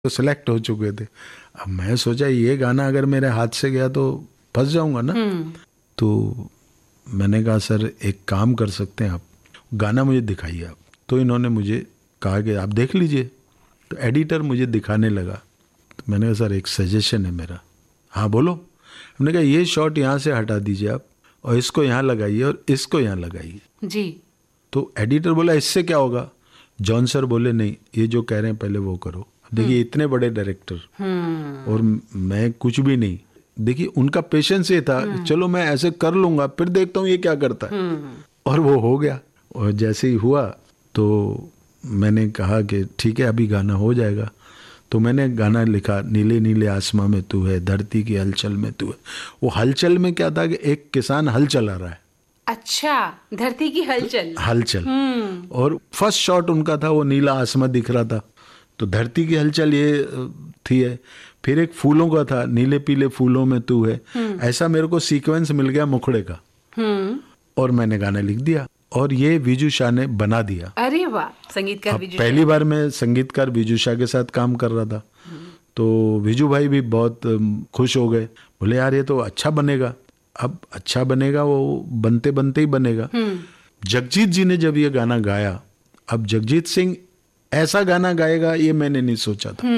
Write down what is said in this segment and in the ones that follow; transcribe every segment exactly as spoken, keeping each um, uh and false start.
तो सिलेक्ट हो चुके थे। अब मैं सोचा ये गाना अगर मेरे हाथ से गया तो फंस जाऊंगा ना। तो मैंने कहा सर एक काम कर सकते हैं आप, गाना मुझे दिखाइए आप। तो इन्होंने मुझे कहा कि आप देख लीजिए। तो एडिटर मुझे दिखाने लगा। तो मैंने कहा सर एक सजेशन है मेरा। हाँ बोलो। हमने कहा ये शॉट यहाँ से हटा दीजिए आप और इसको यहाँ लगाइए और इसको यहाँ लगाइए जी। तो एडिटर बोला इससे क्या होगा। जॉन सर बोले नहीं ये जो कह रहे हैं पहले वो करो। देखिए इतने बड़े डायरेक्टर और मैं कुछ भी नहीं। देखिए उनका पेशेंस ये था चलो मैं ऐसे कर लूंगा फिर देखता हूँ ये क्या करता है। और वो हो गया। और जैसे ही हुआ तो मैंने कहा कि ठीक है अभी गाना हो जाएगा। तो मैंने गाना लिखा नीले नीले आसमां में तू है, धरती की हलचल में तू है। वो हलचल में क्या था कि एक किसान हल चला रहा है। अच्छा, धरती की हलचल हलचल और फर्स्ट शॉट उनका था वो नीला आसमां दिख रहा था। तो धरती की हलचल ये थी है। फिर एक फूलों का था नीले पीले फूलों में तू है। ऐसा मेरे को सीक्वेंस मिल गया मुखड़े का और मैंने गाना लिख दिया और ये विजू शाह ने बना दिया। अरे वाह, संगीतकार विजू शाह। पहली बार मैं संगीतकार विजू शाह के साथ काम कर रहा था। तो विजू भाई भी बहुत खुश हो गए। बोले यार ये तो अच्छा बनेगा। अब अच्छा बनेगा वो बनते बनते ही बनेगा। जगजीत जी ने जब ये गाना गाया, अब जगजीत सिंह ऐसा गाना गाएगा ये मैंने नहीं सोचा था।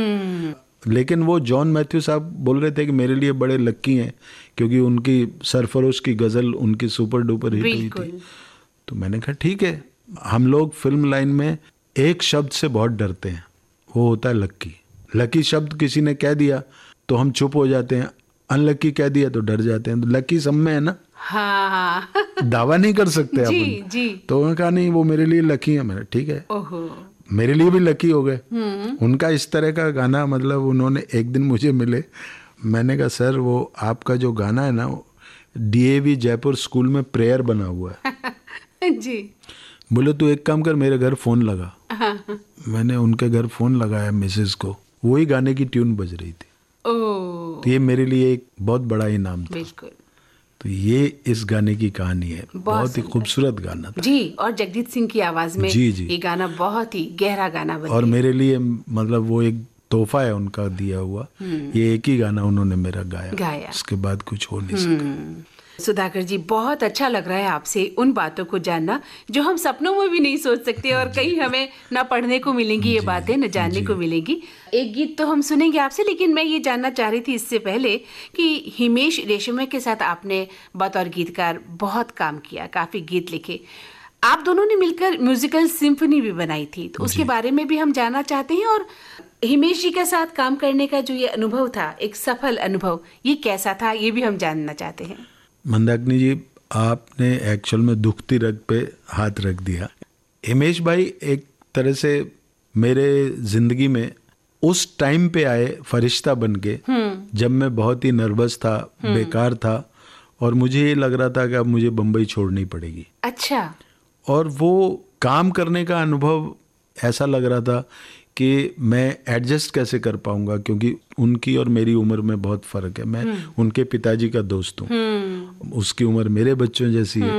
लेकिन वो जॉन मैथ्यू साहब बोल रहे थे कि मेरे लिए बड़े लक्की हैं क्योंकि उनकी सरफरोश की गजल उनकी सुपर डुपर हिट हुई थी। तो मैंने कहा ठीक है। हम लोग फिल्म लाइन में एक शब्द से बहुत डरते हैं, वो होता है लक्की। लकी शब्द किसी ने कह दिया तो हम चुप हो जाते हैं, अनलकी कह दिया तो डर जाते हैं। तो लकी सब में है ना। हाँ हाँ दावा नहीं कर सकते जी, अपन। जी। तो उन्होंने कहा नहीं वो मेरे लिए लकी है। मैंने ठीक है ओहो। मेरे लिए भी लकी हो गए। उनका इस तरह का गाना मतलब उन्होंने एक दिन मुझे मिले। मैंने कहा सर वो आपका जो गाना है ना डीएवी जयपुर स्कूल में प्रेयर बना हुआ है। जी। बोले तू एक काम कर मेरे घर फोन लगा। हाँ। मैंने उनके घर फोन लगाया मिसेस को, वही गाने की ट्यून बज रही थी। ओह। तो ये मेरे लिए एक बहुत बड़ा इनाम था। बिल्कुल। तो ये इस गाने की कहानी है। बहुत, बहुत ही खूबसूरत गाना था जी। और जगजीत सिंह की आवाज में जी जी ये गाना बहुत ही गहरा गाना बन और मेरे लिए मतलब वो एक तोहफा है उनका दिया हुआ। ये एक ही गाना उन्होंने मेरा गाया, गाया। उसके बाद कुछ हो नहीं सका। सुधाकर जी बहुत अच्छा लग रहा है आपसे उन बातों को जानना जो हम सपनों में भी नहीं सोच सकते और कहीं हमें ना पढ़ने को मिलेंगी ये बातें, न जानने को मिलेंगी। एक गीत तो हम सुनेंगे आपसे, लेकिन मैं ये जानना चाह रही थी इससे पहले कि हिमेश रेशमिया के साथ आपने बतौर गीतकार बहुत काम किया, काफी गीत लिखे। आप दोनों ने मिलकर म्यूजिकल सिम्फनी भी बनाई थी, तो उसके बारे में भी हम जानना चाहते हैं। और हिमेश जी के साथ काम करने का जो ये अनुभव था, एक सफल अनुभव, ये कैसा था, ये भी हम जानना चाहते हैं। मंदाकिनी जी आपने एक्चुअल में दुखती रग पे हाथ रख दिया। हिमेश भाई एक तरह से मेरे जिंदगी में उस टाइम पे आए फरिश्ता बन के जब मैं बहुत ही नर्वस था, बेकार था और मुझे ये लग रहा था कि अब मुझे बम्बई छोड़नी पड़ेगी। अच्छा। और वो काम करने का अनुभव ऐसा लग रहा था कि मैं एडजस्ट कैसे कर पाऊंगा क्योंकि उनकी और मेरी उम्र में बहुत फर्क है। मैं उनके पिताजी का दोस्त हूँ, उसकी उम्र मेरे बच्चों जैसी है।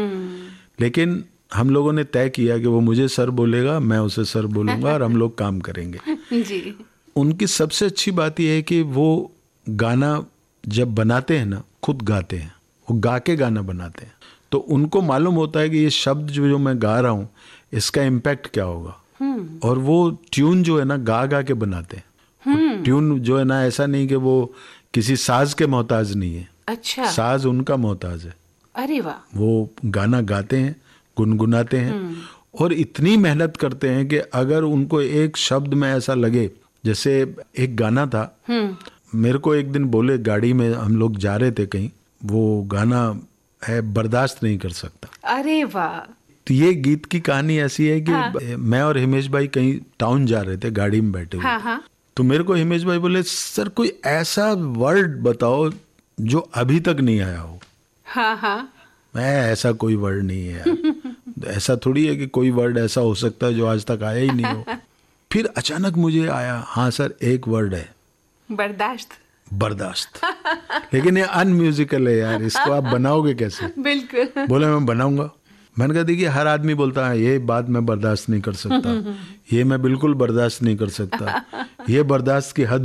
लेकिन हम लोगों ने तय किया कि वो मुझे सर बोलेगा, मैं उसे सर बोलूंगा और हम लोग काम करेंगे। जी। उनकी सबसे अच्छी बात यह है कि वो गाना जब बनाते हैं ना खुद गाते हैं, वो गा के गाना बनाते हैं। तो उनको मालूम होता है कि ये शब्द जो जो मैं गा रहा हूँ इसका इम्पैक्ट क्या होगा। और वो ट्यून जो है ना गा गा के बनाते हैं। ट्यून जो है ना ऐसा नहीं कि वो किसी साज के मोहताज नहीं है। अच्छा। साज उनका मोहताज है। अरे वाह। वो गाना गाते हैं, गुनगुनाते हैं और इतनी मेहनत करते हैं कि अगर उनको एक शब्द में ऐसा लगे, जैसे एक गाना था मेरे को एक दिन बोले गाड़ी में हम लोग जा रहे थे कहीं, वो गाना है बर्दाश्त नहीं कर सकता। अरे वाह। तो ये गीत की कहानी ऐसी है कि हाँ। मैं और हिमेश भाई कहीं टाउन जा रहे थे गाड़ी में बैठे हुए। हाँ हाँ। तो मेरे को हिमेश भाई बोले सर कोई ऐसा वर्ड बताओ जो अभी तक नहीं आया हो। हाँ हाँ। मैं ऐसा कोई वर्ड नहीं है यार। ऐसा थोड़ी है कि कोई वर्ड ऐसा हो सकता है जो आज तक आया ही नहीं हो। फिर अचानक मुझे आया, हाँ सर एक वर्ड है, बर्दाश्त। बर्दाश्त। लेकिन ये अनम्यूजिकल है यार, इसको आप बनाओगे कैसे? बिल्कुल। बोले मैं बनाऊंगा। मैंने कहा देखिए हर आदमी बोलता है ये बात मैं बर्दाश्त नहीं कर सकता, ये मैं बिल्कुल बर्दाश्त नहीं कर सकता, ये बर्दाश्त की हद